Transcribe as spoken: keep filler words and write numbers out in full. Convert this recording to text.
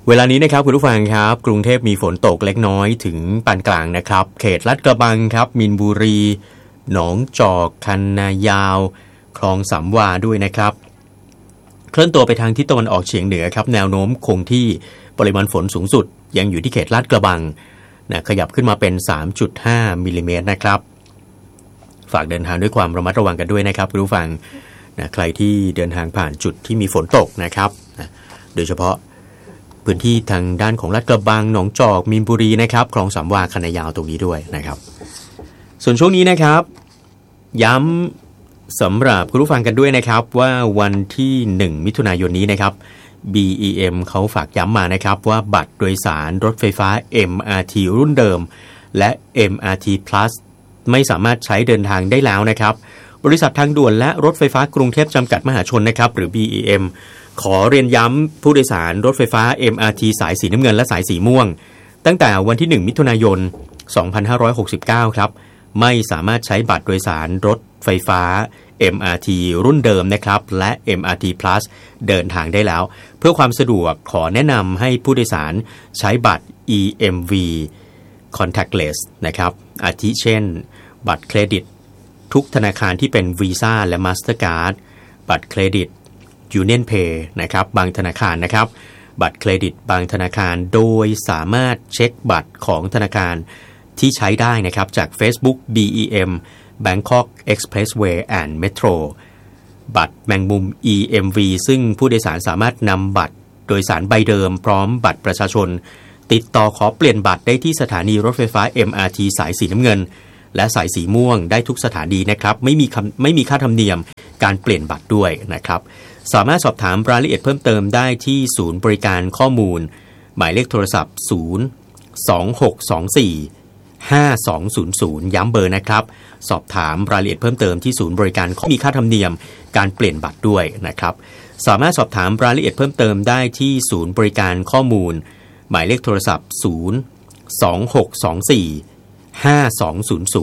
เวลานี้นะครับคุณผู้ฟังครับกรุงเทพมีฝนตกเล็กน้อยถึงปานกลางนะครับเขตลาดกระบังครับมีนบุรีหนองจอกคันนายาวคลองสามวาด้วยนะครับเคลื่อนตัวไปทางทิศตะวันออกเฉียงเหนือครับแนวโน้มคงที่ปริมาณฝนสูงสุดยังอยู่ที่เขตลาดกระบังนะขยับขึ้นมาเป็น สามจุดห้า มิลลิเมตรนะครับฝากเดินทางด้วยความระมัดระวังกันด้วยนะครับคุณผู้ฟังนะใครที่เดินทางผ่านจุดที่มีฝนตกนะครับนะโดยเฉพาะพื้นที่ทางด้านของลาดกระบังหนองจอกมีนบุรีนะครับคลองสามวาคันนายาวตรงนี้ด้วยนะครับส่วนช่วงนี้นะครับย้ำสำหรับคุณผู้ฟังกันด้วยนะครับว่าวันที่หนึ่งมิถุนายนนี้นะครับ บี อี เอ็ม เขาฝากย้ำมานะครับว่าบัตรโดยสารรถไฟฟ้า เอ็ม อาร์ ที รุ่นเดิมและ เอ็ม อาร์ ที Plus ไม่สามารถใช้เดินทางได้แล้วนะครับบริษัททางด่วนและรถไฟฟ้ากรุงเทพจำกัดมหาชนนะครับหรือ บี อี เอ็ม ขอเรียนย้ำผู้โดยสารรถไฟฟ้า เอ็ม อาร์ ที สายสีน้ำเงินและสายสีม่วงตั้งแต่วันที่หนึ่งมิถุนายนสองพันห้าร้อยหกสิบเก้าครับไม่สามารถใช้บัตรโดยสารรถไฟฟ้า เอ็ม อาร์ ที รุ่นเดิมนะครับและ เอ็ม อาร์ ที Plus เดินทางได้แล้วเพื่อความสะดวกขอแนะนำให้ผู้โดยสารใช้บัตร อี เอ็ม วี Contactless นะครับอาทิเช่นบัตรเครดิตทุกธนาคารที่เป็น Visa และ Mastercard บัตรเครดิต Union Pay นะครับบางธนาคารนะครับบัตรเครดิตบางธนาคารโดยสามารถเช็คบัตรของธนาคารที่ใช้ได้นะครับจาก Facebook บี อี เอ็ม Bangkok Expressway and Metro บัตรแมงมุม อี เอ็ม วี ซึ่งผู้โดยสารสามารถนำบัตรโดยสารใบเดิมพร้อมบัตรประชาชนติดต่อขอเปลี่ยนบัตรได้ที่สถานีรถไฟฟ้า เอ็ม อาร์ ที สายสีน้ำเงินและสายสีม่วงได้ทุกสถานีนะครับไม่มีไม่มีค่าธรรมเนียมการเปลี่ยนบัตรด้วยนะครับสามารถสอบถามรายละเอียดเพิ่มเติมได้ที่ศูนย์บริการข้อมูลหมายเลขโทรศัพท์ศูนย์ สอง หก สอง สี่ ห้า สอง ศูนย์ ศูนย์ย้ำเบอร์นะครับสอบถามรายละเอียดเพิ่มเติมที่ศูนย์บริการมีค่าธรรมเนียมการเปลี่ยนบัตรด้วยนะครับสามารถสอบถามรายละเอียดเพิ่มเติมได้ที่ศูนย์บริการข้อมูลหมายเลขโทรศัพท์ศูนย์ สอง หก สอง สี่ ห้า สอง ศูนย์ ศูนย์